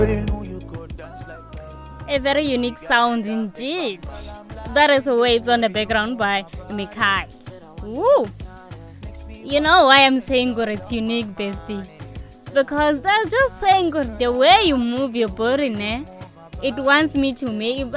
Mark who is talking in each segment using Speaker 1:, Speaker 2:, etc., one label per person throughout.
Speaker 1: A very unique sound indeed. That is Waves on the background by Mikai. Woo! You know why I'm saying good, it's unique, bestie? Because that's just saying good. The way you move your body, it wants me to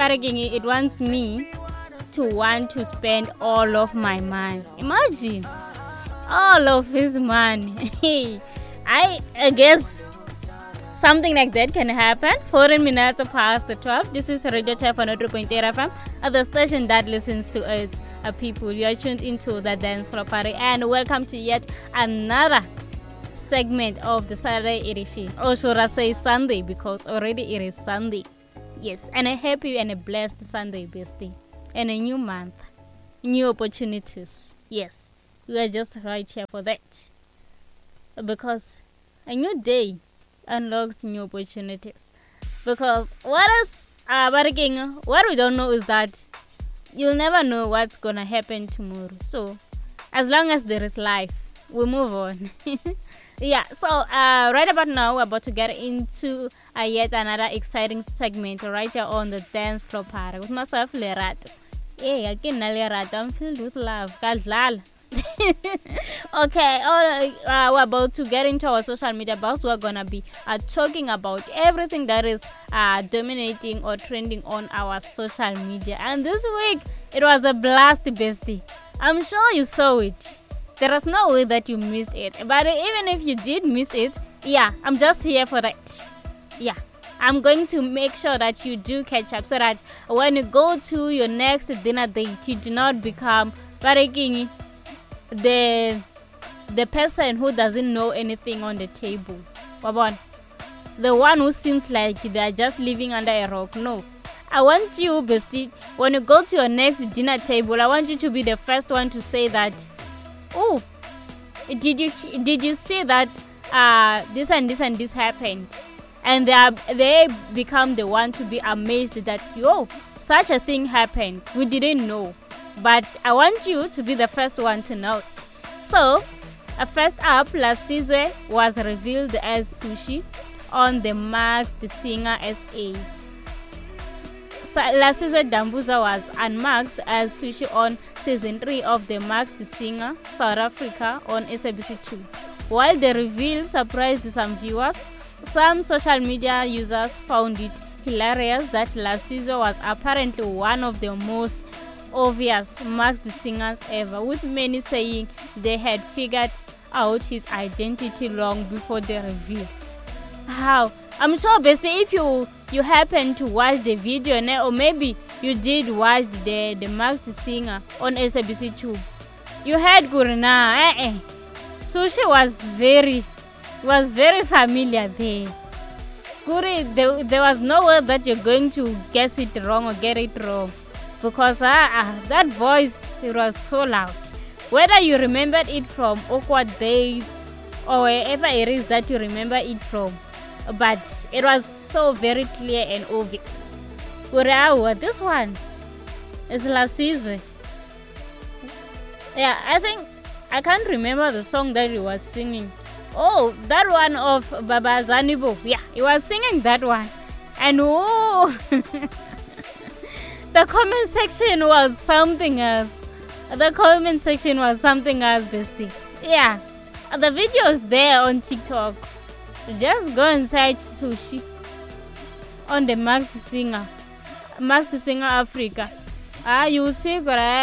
Speaker 1: want to spend all of my money. Imagine all of his money. I guess something like that can happen. 14 minutes past the 12. This is Radio Tap on 3.8 FM, the station that listens to it. People, you are tuned into the Dance Floor Party, and welcome to yet another segment of the Saturday edition. Or should I say Sunday, because already it is Sunday. Yes, and a happy and a blessed Sunday, bestie. And a new month, new opportunities. Yes, we are just right here for that. Because a new day unlocks new opportunities. Because what we don't know is that you'll never know what's gonna happen tomorrow. So as long as there is life, we move on. Yeah, so right about now we're about to get into yet another exciting segment right here on the Dance Floor Party with myself, Lerato. Yeah, again, Lerato, I'm filled with love. Kadlala. Okay, we're about to get into our social media box. We're gonna be talking about everything that is dominating or trending on our social media. And this week it was a blast, bestie. I'm sure you saw it. There is no way that you missed it. But even if you did miss it, yeah, I'm just here for that. Yeah, I'm going to make sure that you do catch up so that when you go to your next dinner date, you do not become breaking the person who doesn't know anything on the table. Babon, the one who seems like they are just living under a rock. No, I want you, bestie, when you go to your next dinner table, I want you to be the first one to say that, oh, did you see that this and this and this happened? And they become the one to be amazed that, yo, such a thing happened. We didn't know. But I want you to be the first one to note. So, first up, Lasizwe was revealed as Sushi on the Masked Singer SA. Lasizwe Dambuza was unmasked as Sushi on season 3 of the Masked Singer South Africa on SABC2. While the reveal surprised some viewers, some social media users found it hilarious that Lasizwe was apparently one of the most obvious masked singers ever, with many saying they had figured out his identity long before the reveal. How? I'm sure, bestie, if you happen to watch the video, or maybe you did watch the masked singer on SABC2, you heard Gurna. Sushi was very familiar there. Guri, there was no way that you're going to guess it wrong or get it wrong. Because that voice, it was so loud. Whether you remembered it from Awkward Dates or wherever it is that you remember it from, but it was so very clear and obvious. This one is Lasizwe. Yeah, I can't remember the song that he was singing. Oh, that one of Baba Zanibo. Yeah, he was singing that one. And oh... The comment section was something else. Bestie. Yeah. The video is there on TikTok. Just go and search Sushi on the Masked Singer Africa. You see,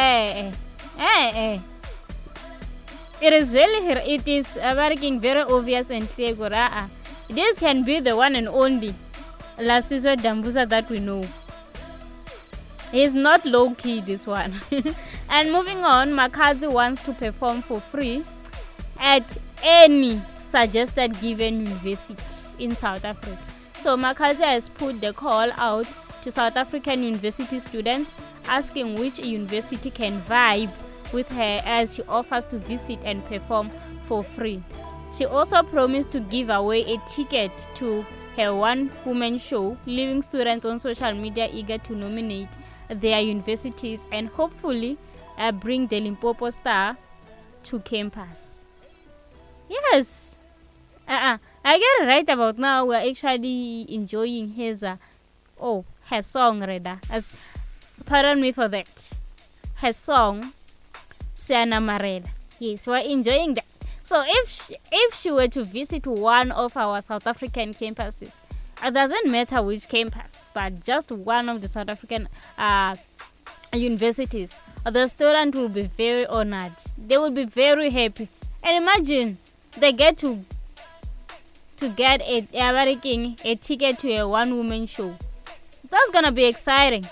Speaker 1: it is working very obvious and clear. This can be the one and only Lasizwe Dambuza that we know. He's not low-key, this one. And moving on, Makazi wants to perform for free at any suggested given university in South Africa. So Makazi has put the call out to South African university students, asking which university can vibe with her as she offers to visit and perform for free. She also promised to give away a ticket to her one-woman show, leaving students on social media eager to nominate their universities and hopefully bring the Limpopo star to campus. Yes. I get it right about now. We're actually enjoying his her song rather. As pardon me for that. Her song, Siana Marela. Yes, we're enjoying that. So if she were to visit one of our South African campuses, it doesn't matter which campus, but just one of the South African universities, the student will be very honored. They will be very happy. And imagine they get to get a ticket to a one-woman show. That's gonna be exciting.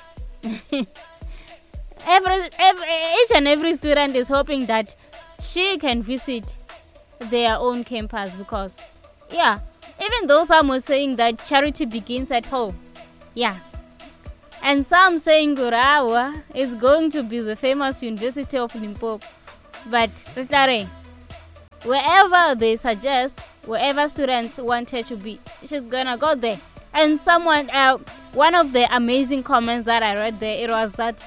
Speaker 1: Each and every student is hoping that she can visit their own campus because, even though some were saying that charity begins at home, and some saying Gurawa is going to be the famous University of Limpopo, but wherever they suggest, wherever students want her to be, she's gonna go there. And one of the amazing comments that I read there, it was that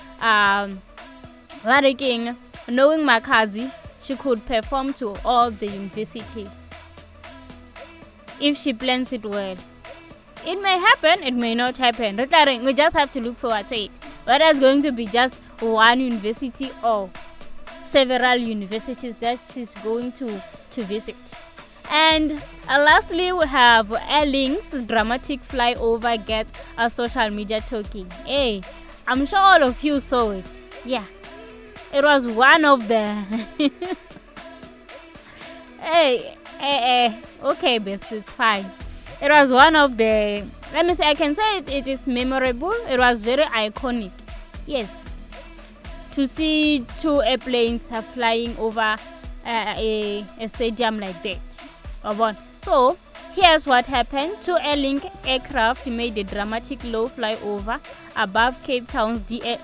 Speaker 1: King, knowing Makazi, she could perform to all the universities if she plans it well. It may happen, it may not happen. We just have to look forward to it. Whether it's going to be just one university or several universities that she's going to visit. And lastly, we have Erling's dramatic flyover gets a social media talking. Hey, I'm sure all of you saw it. Yeah, it was one of the okay, best, it's fine. It was one of the, let me say, I can say it is memorable. It was very iconic. Yes, to see two airplanes flying over a stadium like that. So here's what happened. Two Airlink aircraft made a dramatic low flyover above Cape Town's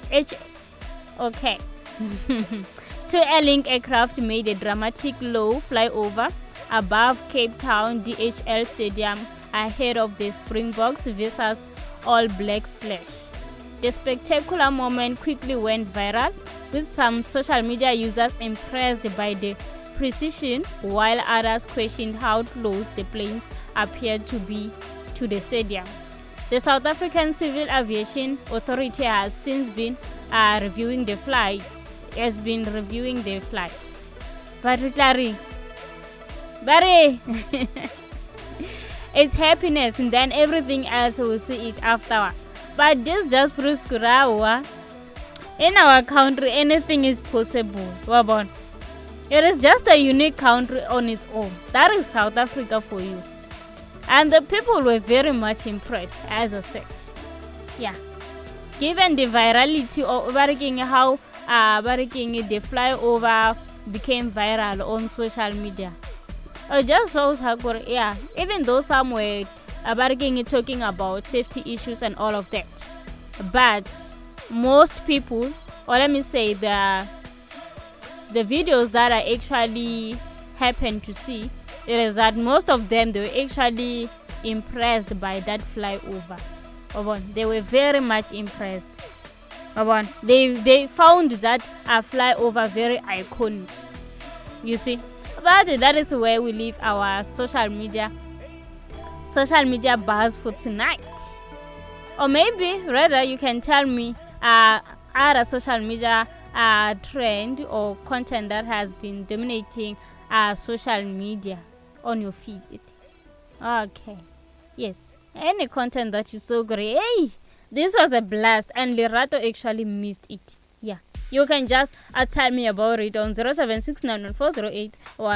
Speaker 1: Two Airlink aircraft made a dramatic low flyover above Cape Town DHL Stadium ahead of the Springboks versus All Blacks clash. The spectacular moment quickly went viral, with some social media users impressed by the precision, while others questioned how close the planes appeared to be to the stadium. The South African Civil Aviation Authority has since been reviewing the flight. But Barry, it's happiness, and then everything else we'll see it afterwards. But this just proves Kurawa, in our country anything is possible. Wabon. It is just a unique country on its own. That is South Africa for you. And the people were very much impressed, as I said. Yeah. Given the virality of how the flyover became viral on social media. It just shows how, even though some were talking about safety issues and all of that, but most people, or let me say the videos that I actually happened to see, it is that most of them, they were actually impressed by that flyover. They were very much impressed. They found that a flyover very iconic. You see, but that is where we leave our social media buzz for tonight. Or maybe rather you can tell me other social media trend or content that has been dominating social media on your feed. Okay, yes, any content that you saw great. Hey, this was a blast, and Lerato actually missed it. Yeah, you can just tell me about it on 076-914-0815,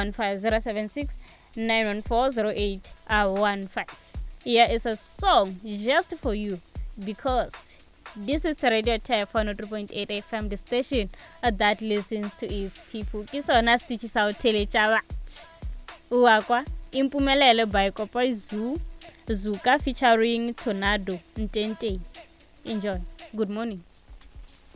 Speaker 1: 076-914-0815. Here is a song just for you, because this is Radio Type 103.8 FM, the station that listens to its people. Kisona stitch sa tele chavat. Uwakwa Impumelelo by Kopoi Zuka featuring Tornado Ntente. Enjoy. Good morning.